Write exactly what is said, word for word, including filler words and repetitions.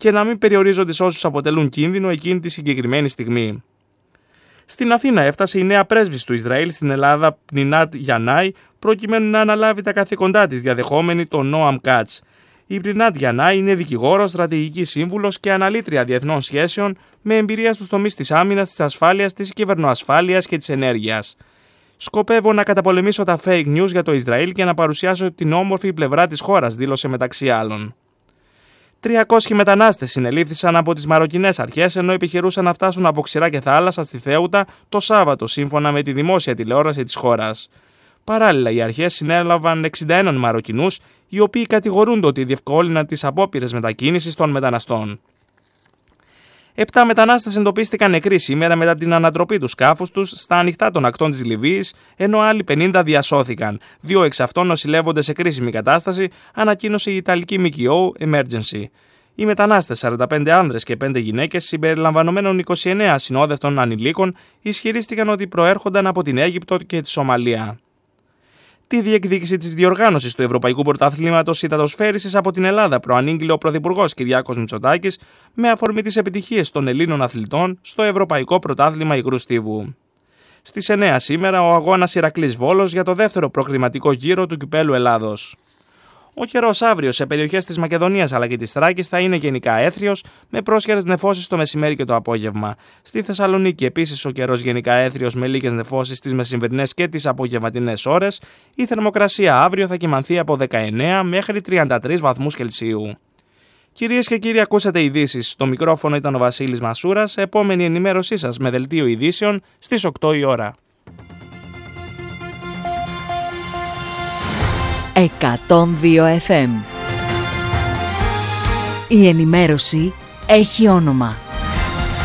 και να μην περιορίζονται σε όσους αποτελούν κίνδυνο εκείνη τη συγκεκριμένη στιγμή. Στην Αθήνα έφτασε η νέα πρέσβης του Ισραήλ στην Ελλάδα, Πνινάτ Γιαννάη, προκειμένου να αναλάβει τα καθήκοντά της, διαδεχόμενη τον Νόαμ Κάτς. Η Πνινάτ Γιαννάη είναι δικηγόρος, στρατηγικής σύμβουλος και αναλύτρια διεθνών σχέσεων με εμπειρία στους τομείς της άμυνας, της ασφάλειας, της κυβερνοασφάλειας και της ενέργειας. «Σκοπεύω να καταπολεμήσω τα fake news για το Ισραήλ και να παρουσιάσω την όμορφη πλευρά της χώρας», δήλωσε μεταξύ άλλων. τριακόσιοι μετανάστες συνελήφθησαν από τις μαροκινές αρχές ενώ επιχειρούσαν να φτάσουν από ξηρά και θάλασσα στη Θέουτα το Σάββατο, σύμφωνα με τη δημόσια τηλεόραση της χώρας. Παράλληλα, οι αρχές συνέλαβαν εξήντα ένα Μαροκινούς, οι οποίοι κατηγορούνται ότι διευκόλυναν τις απόπειρες μετακίνησης των μεταναστών. Επτά μετανάστες εντοπίστηκαν νεκροί σήμερα μετά την ανατροπή του σκάφους τους στα ανοιχτά των ακτών της Λιβύης, ενώ άλλοι πενήντα διασώθηκαν. Δύο εξ αυτών νοσηλεύονται σε κρίσιμη κατάσταση, ανακοίνωσε η Ιταλική ΜΚΟ Emergency. Οι μετανάστες, σαράντα πέντε άνδρες και πέντε γυναίκες, συμπεριλαμβανομένων είκοσι εννέα ασυνόδευτων ανηλίκων, ισχυρίστηκαν ότι προέρχονταν από την Αίγυπτο και τη Σομαλία. Τη διεκδίκηση της διοργάνωσης του Ευρωπαϊκού Πρωταθλήματος Ιταλοσφαίρισης από την Ελλάδα προανήγγειλε ο Πρωθυπουργός Κυριάκος Μητσοτάκης με αφορμή τις επιτυχίες των Ελλήνων αθλητών στο Ευρωπαϊκό Πρωτάθλημα Υγρού Στίβου. Στις εννέα σήμερα ο αγώνας Ηρακλής Βόλος για το δεύτερο προκριματικό γύρο του Κυπέλλου Ελλάδος. Ο καιρός αύριο σε περιοχές της Μακεδονίας αλλά και της Θράκης θα είναι γενικά έθριος, με πρόσχερες νεφώσεις το μεσημέρι και το απόγευμα. Στη Θεσσαλονίκη επίσης ο καιρός γενικά έθριος με λίγες νεφώσεις τις μεσημβρινές και τις απογευματινές ώρες. Η θερμοκρασία αύριο θα κυμανθεί από δεκαεννέα μέχρι τριάντα τρεις βαθμούς Κελσίου. Κυρίες και κύριοι, ακούσατε ειδήσεις. Στο μικρόφωνο ήταν ο Βασίλης Μασούρας. Επόμενη ενημέρωσή σας με δελτίο ειδήσεων στις οκτώ η ώρα. εκατόν δύο εφ εμ. Η ενημέρωση έχει όνομα.